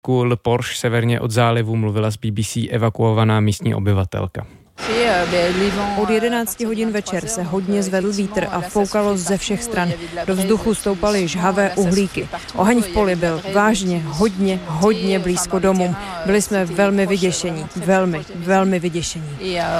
městečku Le Porche severně od zálivu mluvila s BBC evakuovaná místní obyvatelka. Od 11 hodin večer se hodně zvedl vítr a foukalo ze všech stran. Do vzduchu stoupaly žhavé uhlíky. Oheň v poli byl vážně hodně blízko domům. Byli jsme velmi vyděšení, velmi vyděšení.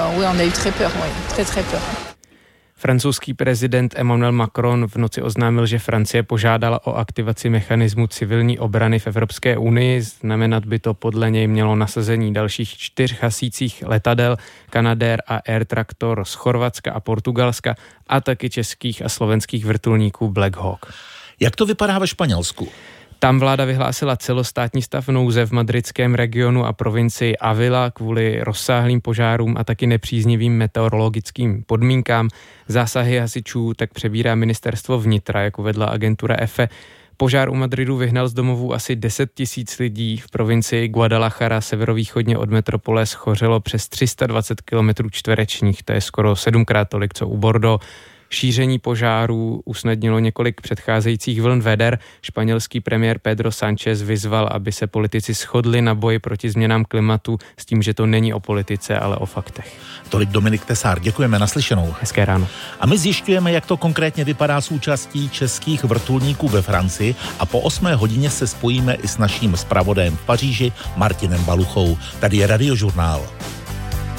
Francouzský prezident Emmanuel Macron v noci oznámil, že Francie požádala o aktivaci mechanismu civilní obrany v Evropské unii. Znamenat by to podle něj mělo nasazení dalších 4 hasících letadel Canadair a Air Tractor z Chorvatska a Portugalska a taky českých a slovenských vrtulníků Black Hawk. Jak to vypadá ve Španělsku? Tam vláda vyhlásila celostátní stav nouze v madridském regionu a provincii Avila kvůli rozsáhlým požárům a taky nepříznivým meteorologickým podmínkám. Zásahy hasičů tak přebírá ministerstvo vnitra, jak uvedla agentura EFE. Požár u Madridu vyhnal z domovů asi 10 000 lidí. V provincii Guadalajara severovýchodně od metropole schořelo přes 320 km², to je skoro 7krát tolik, co u Bordeaux. Šíření požárů usnadnilo několik předcházejících vln veder. Španělský premiér Pedro Sánchez vyzval, aby se politici shodli na boji proti změnám klimatu s tím, že to není o politice, ale o faktech. Tolik Dominik Tesár, děkujeme, naslyšenou. Hezké ráno. A my zjišťujeme, jak to konkrétně vypadá s účastí českých vrtulníků ve Francii a po 8 hodině se spojíme i s naším zpravodajem v Paříži Martinem Baluchou. Tady je Radiožurnál.